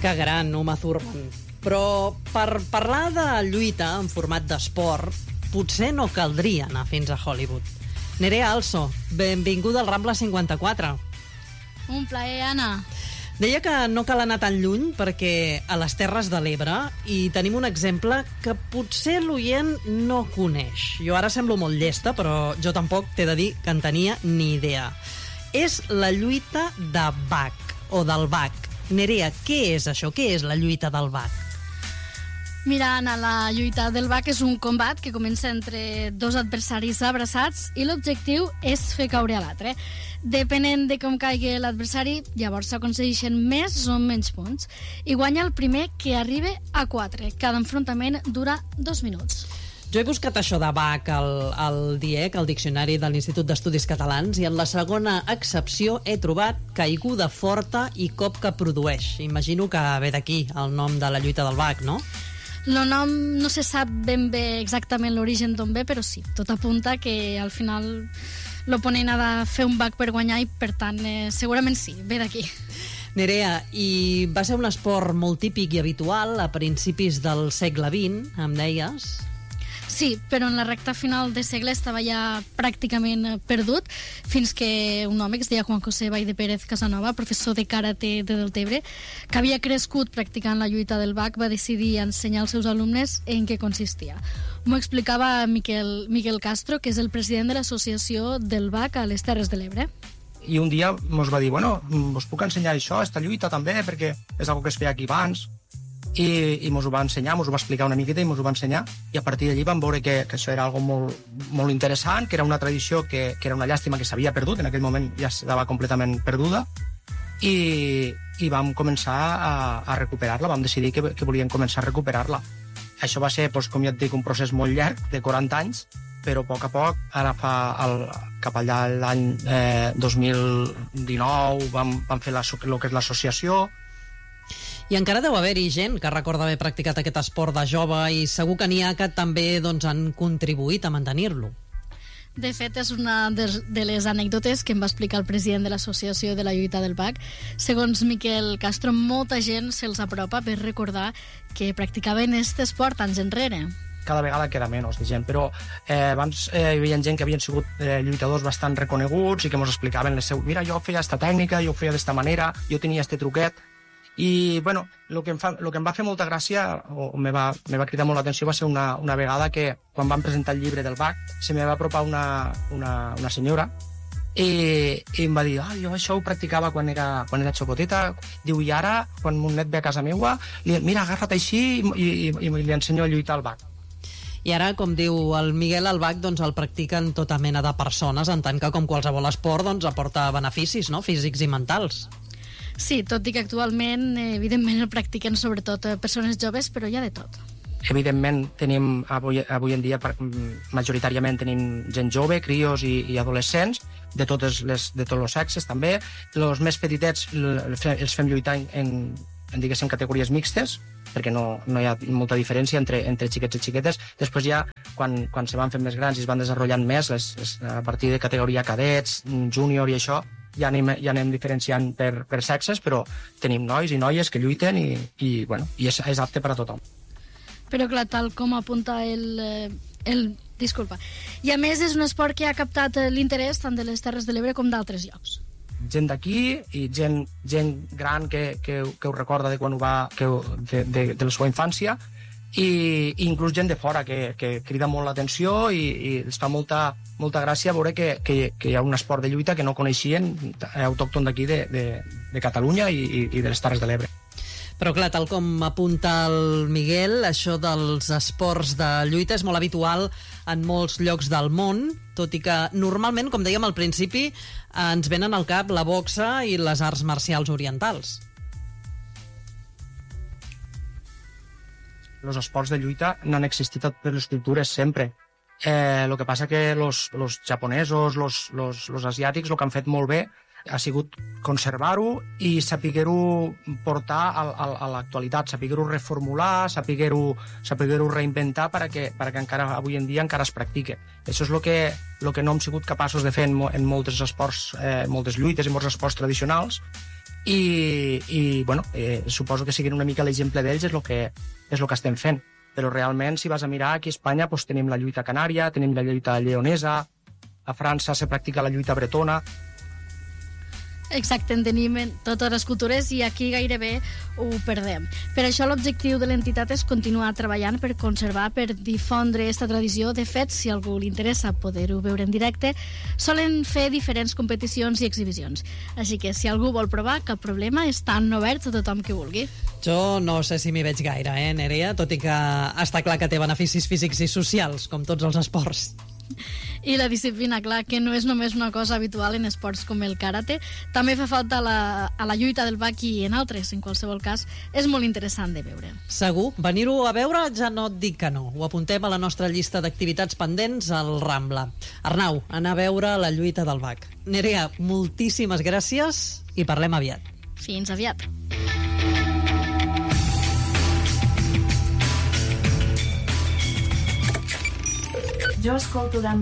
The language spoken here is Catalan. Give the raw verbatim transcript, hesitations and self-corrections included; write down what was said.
Que gran, Uma Thurman. Però per parlar de lluita en format d'esport, potser no caldria anar fins a Hollywood. Nerea Also, benvinguda al Rambla cinquanta-quatre. Un plaer, Anna. Deia que no cal anar tan lluny perquè a les Terres de l'Ebre hi tenim un exemple que potser l'oient no coneix. Jo ara semblo molt llesta, però jo tampoc t'he de dir que en tenia ni idea. És la lluita de bac, o del bac. Nerea, què és això? Què és la lluita del bac? Mira, Anna, la lluita del bac és un combat que comença entre dos adversaris abraçats i l'objectiu és fer caure a l'altre. Depenent de com caigui l'adversari, llavors s'aconsegueixen més o menys punts. I guanya el primer que arriba a quatre. Cada enfrontament dura dos minuts. Jo he buscat això de bac al, al D I E C, al Diccionari de l'Institut d'Estudis Catalans, i en la segona accepció he trobat caiguda forta i cop que produeix. Imagino que ve d'aquí el nom de la lluita del bac, no? El nom no se sap ben bé exactament l'origen d'on ve, però sí, tot apunta que al final l'oponent ha de fer un bac per guanyar i, per tant, eh, segurament sí, ve d'aquí. Nerea, i va ser un esport molt típic i habitual a principis del segle vint, em deies? Sí, però en la recta final de segle estava ja pràcticament perdut, fins que un home que es deia Juan José Vall Pérez Casanova, professor de karate de Deltebre, que havia crescut practicant la lluita del bac, va decidir ensenyar als seus alumnes en què consistia. M'ho explicava Miquel, Miquel Castro, que és el president de l'associació del bac a les Terres de l'Ebre. I un dia ens va dir, bueno, us puc ensenyar això, esta lluita també, perquè és una que es feia aquí abans. I, i mos ho va ensenyar, mos ho va explicar una miqueta i mos ho va ensenyar, i a partir d'allí vam veure que, que això era algo molt, molt interessant, que era una tradició que, que era una llàstima que s'havia perdut, en aquell moment ja estava completament perduda, i, i vam començar a, a recuperar-la, vam decidir que, que volíem començar a recuperar-la. Això va ser, doncs, com ja et dic, un procés molt llarg, de quaranta anys, però a poc a poc, ara fa el, cap allà l'any eh, dos mil dinou vam, vam fer la, el que és l'associació. I encara deu haver-hi gent que recorda haver practicat aquest esport de jove i segur que n'hi ha que també doncs, han contribuït a mantenir-lo. De fet, és una de les anècdotes que em va explicar el president de l'Associació de la Lluita del Bac. Segons Miquel Castro, molta gent se'ls apropa per recordar que practicaven aquest esport anys enrere. Cada vegada queda menys de gent, però eh, abans eh, hi havia gent que havien sigut eh, lluitadors bastant reconeguts i que ens explicaven les seus... Mira, jo feia esta tècnica, jo feia d'esta manera, jo tenia este truquet. I, bueno, el que, em fa, el que em va fer molta gràcia, o me va, me va cridar molt l'atenció, va ser una, una vegada que, quan vam presentar el llibre del bac, se me va apropar una, una, una senyora i, i em va dir, ah, jo això ho practicava quan era, quan era xocoteta. Diu, i ara, quan mon net ve a casa meua, li, mira, agarra't així i, i, i li ensenyo a lluitar al bac. I ara, com diu el Miguel, el bac doncs, el practiquen tota mena de persones, en tant que, com qualsevol esport, doncs, aporta beneficis, no?, físics i mentals. Sí, tot i que actualment, evidentment, el practiquen sobretot persones joves, però hi ha de tot. Evidentment, tenim, avui, avui en dia, majoritàriament tenim gent jove, crios i, i adolescents, de, totes les, de tots els sexes, també. Els més petitets els fem lluitar en, en diguéssim, categories mixtes, perquè no, no hi ha molta diferència entre, entre xiquets i xiquetes. Després ja, quan, quan se van fent més grans i es van desenvolupant més, les, les, a partir de categoria cadets, júnior i això, ja anem, ja anem diferenciant per, per sexes, però tenim nois i noies que lluiten i, i, bueno, i és, és apte per a tothom. Però clar, tal com apunta el, el... Disculpa. I a més és un esport que ha captat l'interès tant de les Terres de l'Ebre com d'altres llocs. Gent d'aquí i gent, gent gran que, que, que ho recorda de quan ho va, que, de, de, de la seva infància, i, i inclús gent de fora que, que crida molt l'atenció i, i els fa molta, molta gràcia veure que, que, que hi ha un esport de lluita que no coneixien, autòcton d'aquí de, de, de Catalunya i, i, i de les Terres de l'Ebre. Però clar, tal com apunta el Miguel, això dels esports de lluita és molt habitual en molts llocs del món, tot i que normalment, com dèiem al principi, ens venen al cap la boxa i les arts marcials orientals. Els esports de lluita no han existit a totes les cultures sempre. Eh, el que passa que los, los japonesos, los, los, los asiàtics, el que han fet molt bé ha sigut conservar-ho i saber-ho portar a, a, a l'actualitat, saber-ho reformular, saber-ho saber reinventar perquè, perquè encara avui en dia encara es practique. Això és el que, el que no hem sigut capaços de fer en, en molts esports, eh, moltes lluites i molts esports tradicionals, i, i bueno, eh, suposo que siguin una mica l'exemple d'ells és el que, és el que estem fent. Però realment, si vas a mirar, aquí a Espanya doncs, tenim la lluita canària, tenim la lluita lleonesa, a França se practica la lluita bretona. Exacte, en tenim en totes les cultures i aquí gairebé ho perdem. Per això l'objectiu de l'entitat és continuar treballant per conservar, per difondre aquesta tradició. De fet, si a algú li interessa poder-ho veure en directe, solen fer diferents competicions i exhibicions. Així que si algú vol provar, cap problema, estan oberts a tothom que vulgui. Jo no sé si m'hi veig gaire, eh, Nerea? Tot i que està clar que té beneficis físics i socials, com tots els esports. I la disciplina, clar, que no és només una cosa habitual en esports com el karate, també fa falta a la, a la lluita del bac i en altres. En qualsevol cas, és molt interessant de veure. Segur. Venir-ho a veure ja no et dic que no. Ho apuntem a la nostra llista d'activitats pendents al Rambla. Arnau, anar a veure la lluita del bac. Nerea, moltíssimes gràcies i parlem aviat. Fins aviat. Jo escolto Dan